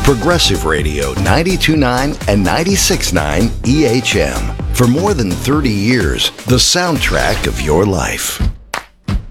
Progressive Radio 92.9 and 96.9 EHM. For more than 30 years, the soundtrack of your life.